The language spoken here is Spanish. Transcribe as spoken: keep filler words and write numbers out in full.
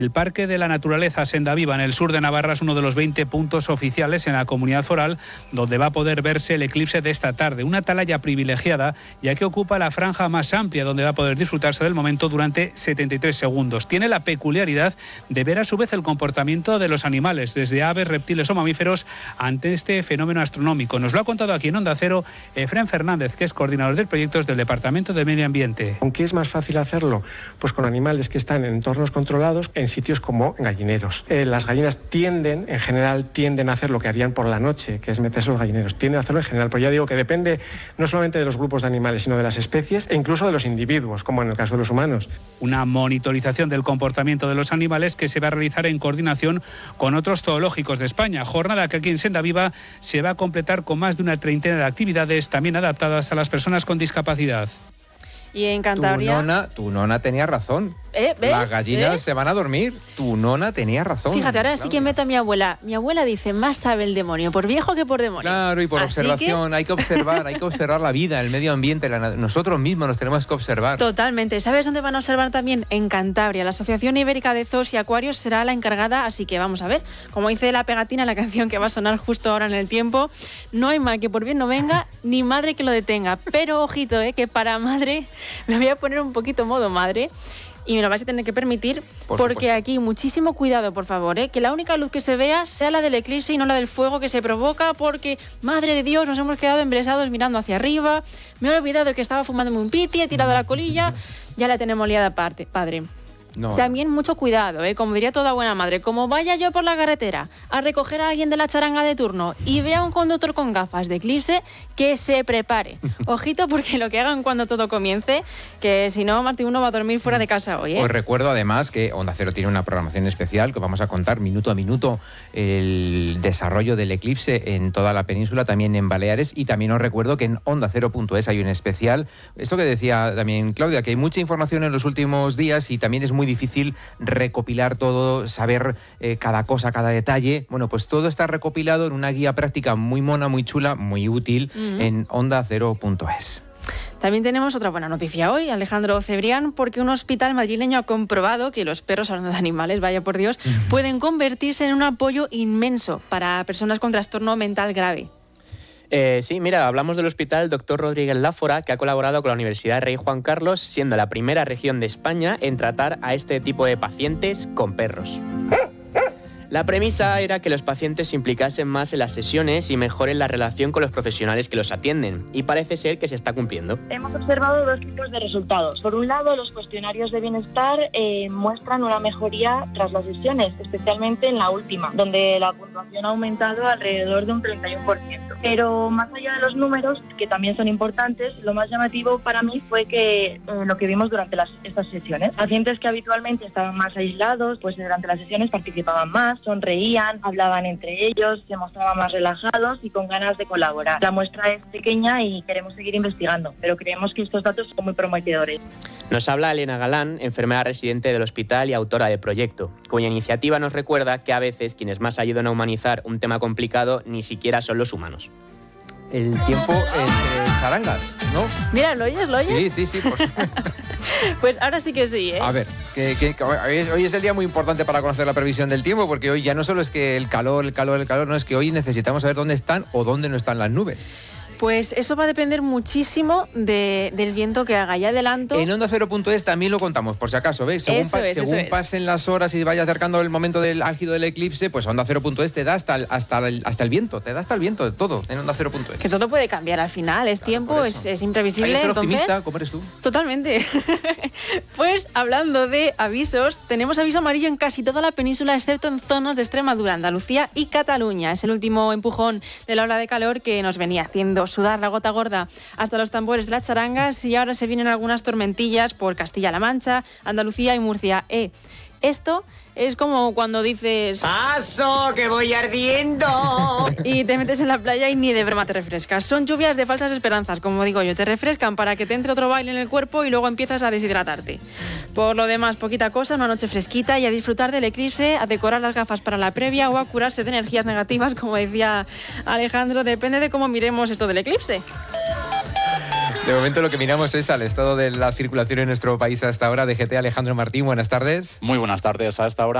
El Parque de la Naturaleza Senda Viva en el sur de Navarra es uno de los veinte puntos oficiales en la comunidad foral donde va a poder verse el eclipse de esta tarde. Una atalaya privilegiada ya que ocupa la franja más amplia donde va a poder disfrutarse del momento durante setenta y tres segundos. Tiene la peculiaridad de ver a su vez el comportamiento de los animales, desde aves, reptiles o mamíferos, ante este fenómeno astronómico. Nos lo ha contado aquí en Onda Cero Efrén Fernández, que es coordinador de proyectos del Departamento de Medio Ambiente. ¿Con qué es más fácil hacerlo? Pues con animales que están en entornos controlados, en sitios como gallineros. Eh, las gallinas tienden, en general, tienden a hacer lo que harían por la noche, que es meterse en los gallineros. Tienden a hacerlo en general, pero ya digo que depende no solamente de los grupos de animales, sino de las especies e incluso de los individuos, como en el caso de los humanos. Una monitorización del comportamiento de los animales que se va a realizar en coordinación con otros zoológicos de España. Jornada que aquí en Senda Viva se va a completar con más de una treintena de actividades también adaptadas a las personas con discapacidad. Y en Cantabria... Tu nona, tu nona tenía razón. ¿Eh? ¿Ves? Las gallinas ¿Ves? se van a dormir. Tu nona tenía razón. Fíjate, ahora Claudia. sí que meto a mi abuela. Mi abuela dice, más sabe el demonio por viejo que por demonio. Claro, y por Así observación. que... Hay que observar, hay que observar la vida, el medio ambiente. La, nosotros mismos nos tenemos que observar. Totalmente. ¿Sabes dónde van a observar también? En Cantabria. La Asociación Ibérica de Zoos y Acuarios será la encargada, así que vamos a ver. Como dice la pegatina, la canción que va a sonar justo ahora en el tiempo, no hay mal que por bien no venga, ni madre que lo detenga. Pero ojito, eh, que para madre me voy a poner un poquito modo madre. Y me lo vais a tener que permitir, Por porque supuesto. aquí muchísimo cuidado, por favor, ¿eh? Que la única luz que se vea sea la del eclipse y no la del fuego que se provoca, porque, madre de Dios, nos hemos quedado embelesados mirando hacia arriba. Me he olvidado que estaba fumándome un piti, he tirado la colilla, ya la tenemos liada aparte, padre. No, También mucho cuidado, ¿eh? Como diría toda buena madre, como vaya yo por la carretera a recoger a alguien de la charanga de turno y vea a un conductor con gafas de eclipse, que se prepare. Ojito, porque lo que hagan cuando todo comience, que si no, Martín, uno va a dormir fuera de casa hoy, ¿eh? Os recuerdo además que Onda Cero tiene una programación especial que vamos a contar minuto a minuto el desarrollo del eclipse en toda la península, también en Baleares, y también os recuerdo que en onda cero punto es hay un especial. Esto que decía también Claudia, que hay mucha información en los últimos días y también es muy difícil recopilar todo, saber eh, cada cosa, cada detalle. Bueno, pues todo está recopilado en una guía práctica muy mona, muy chula, muy útil uh-huh. en onda cero punto es. También tenemos otra buena noticia hoy, Alejandro Cebrián, porque un hospital madrileño ha comprobado que los perros, hablando de animales, vaya por Dios, uh-huh. pueden convertirse en un apoyo inmenso para personas con trastorno mental grave. Eh, sí, mira, hablamos del hospital doctor Rodríguez Láfora, que ha colaborado con la Universidad Rey Juan Carlos, siendo la primera región de España en tratar a este tipo de pacientes con perros. La premisa era que los pacientes se implicasen más en las sesiones y mejoren la relación con los profesionales que los atienden, y parece ser que se está cumpliendo. Hemos observado dos tipos de resultados. Por un lado, los cuestionarios de bienestar eh, muestran una mejoría tras las sesiones, especialmente en la última, donde la puntuación ha aumentado alrededor de un treinta y uno por ciento. Pero más allá de los números, que también son importantes, lo más llamativo para mí fue que eh, lo que vimos durante las, estas sesiones. Pacientes que habitualmente estaban más aislados, pues durante las sesiones participaban más, sonreían, hablaban entre ellos, se mostraban más relajados y con ganas de colaborar. La muestra es pequeña y queremos seguir investigando, pero creemos que estos datos son muy prometedores. Nos habla Elena Galán, enfermera residente del hospital y autora del proyecto, cuya iniciativa nos recuerda que a veces quienes más ayudan a humanizar un tema complicado ni siquiera son los humanos. El tiempo entre charangas, ¿no? Mira, ¿lo oyes? ¿Lo oyes? Sí, sí, sí. Por... Pues ahora sí que sí, ¿eh? A ver, que, que, que hoy, es, hoy es el día muy importante para conocer la previsión del tiempo, porque hoy ya no solo es que el calor, el calor, el calor, no, es que hoy necesitamos saber dónde están o dónde no están las nubes. Pues eso va a depender muchísimo de, del viento que haga. Ya adelanto. En onda cero punto es también lo contamos, por si acaso, ¿veis? Según, eso pa es, según eso pasen es. las horas y vaya acercando el momento del álgido del eclipse, pues onda cero punto es te da hasta el, hasta, el, hasta el viento, te da hasta el viento de todo en onda cero punto es. Que todo puede cambiar al final, es claro, tiempo, es, es imprevisible. Hay que ser entonces... optimista, ¿cómo eres tú? Totalmente. Pues hablando de avisos, tenemos aviso amarillo en casi toda la península, excepto en zonas de Extremadura, Andalucía y Cataluña. Es el último empujón de la ola de calor que nos venía haciendo sudar la gota gorda hasta los tambores de las charangas, y ahora se vienen algunas tormentillas por Castilla-La Mancha, Andalucía y Murcia. Eh, esto es como cuando dices ¡paso, que voy ardiendo! Y te metes en la playa y ni de broma te refrescas. Son lluvias de falsas esperanzas, como digo yo. Te refrescan para que te entre otro baile en el cuerpo y luego empiezas a deshidratarte. Por lo demás, poquita cosa, una noche fresquita y a disfrutar del eclipse, a decorar las gafas para la previa o a curarse de energías negativas, como decía Alejandro. Depende de cómo miremos esto del eclipse. De momento lo que miramos es al estado de la circulación en nuestro país hasta ahora. D G T, Alejandro Martín, buenas tardes. Muy buenas tardes. A esta hora